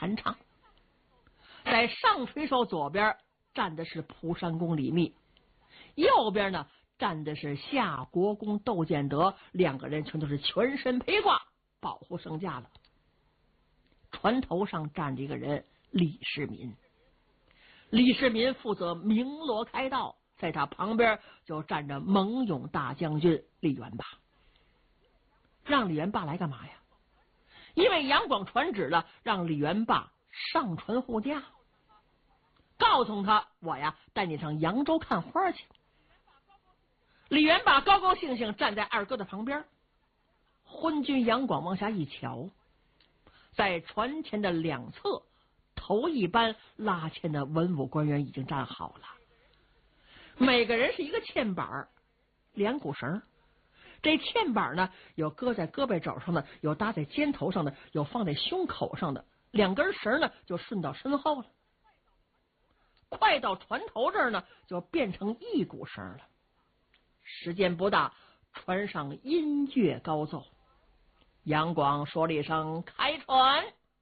弹唱。在上垂手左边站的是蒲山公李密，右边呢站的是夏国公窦建德，两个人全都是全身披挂，保护圣驾了。船头上站着一个人，李世民。李世民负责鸣锣开道，在他旁边就站着蒙勇大将军李元霸。让李元霸来干嘛呀？因为杨广传旨了，让李元霸上船护驾，告诉他我呀带你上扬州看花去。李元霸高高兴兴站在二哥的旁边，昏君杨广往下一瞧，在船前的两侧，头一班拉纤的文武官员已经站好了，每个人是一个牵板，2股绳。这牵板呢，有搁在胳膊肘上的，有搭在肩头上的，有放在胸口上的，2根绳呢就顺到身后了。快到船头这儿呢，就变成1股绳了。时间不大，船上音乐高奏，杨广说了一声开船，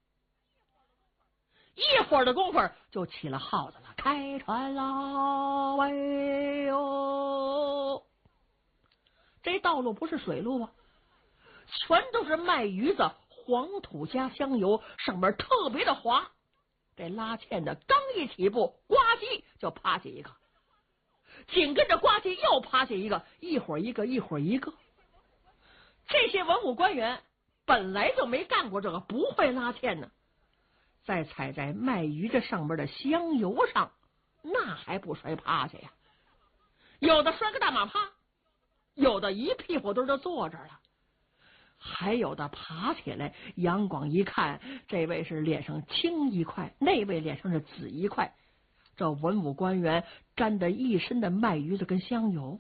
一会儿的功夫就起了号子了，开船啦，喂哟！这道路不是水路啊，全都是麦鱼子、黄土加香油，上面特别的滑。这拉纤的刚一起步，呱唧就趴下一个，紧跟着呱唧又趴下一个，一会儿一个，一会儿一个。这些文武官员本来就没干过这个，不会拉纤呢，再踩在麦鱼子上面的香油上，那还不摔趴下呀？有的摔个大马趴，有的一屁股墩就坐这儿了，还有的爬起来。杨广一看，这位是脸上青一块，那位脸上是紫一块，这文武官员沾得一身的麦鱼子跟香油，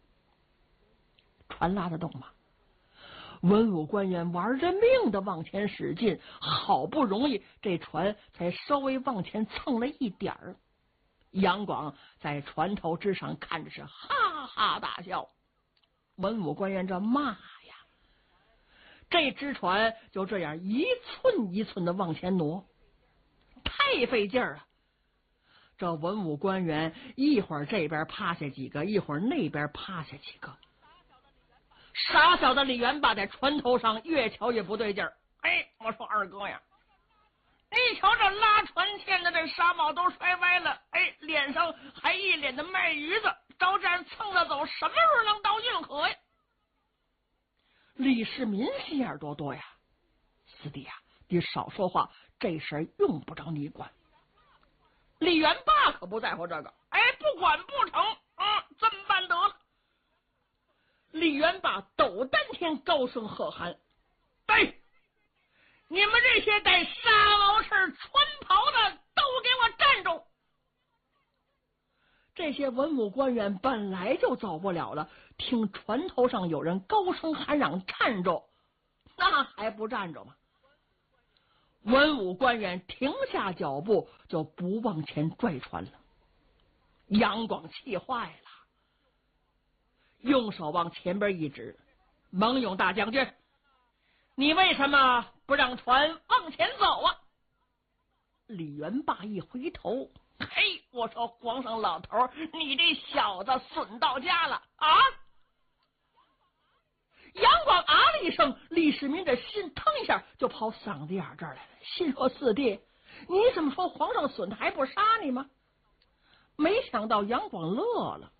船拉得动吗？文武官员玩着命的往前使劲，好不容易这船才稍微往前蹭了一点儿。杨广在船头之上看着是哈哈大笑。文武官员这骂呀，这只船就这样一寸一寸的往前挪，太费劲儿了。这文武官员一会儿这边趴下几个，一会儿那边趴下几个。傻小的李元霸在船头上越瞧越不对劲儿。哎，我说二哥呀，你瞧这拉船线的这纱帽都摔歪了，哎，脸上还一脸的麦鱼子，照这样蹭着走，什么时候能到运河呀？李世民心眼多多呀，四弟呀，你少说话，这事儿用不着你管。李元霸可不在乎这个，哎，不管不成，这么办得了。李元霸抖丹天高声喝喊：哎，你们这些带纱毛翅穿袍的都给我站住！这些文武官员本来就走不了了，听船头上有人高声喊嚷站住，那还不站着吗？文武官员停下脚步，就不往前拽船了。杨广气坏了，用手往前边一指：蒙勇大将军，你为什么不让船往前走啊？李元霸一回头，嘿，我说皇上老头，你这小子损到家了啊！杨广啊了一声，李世民这心腾一下就跑嗓子眼这儿来了，心说四弟，你怎么说皇上损他还不杀你吗？没想到杨广乐了，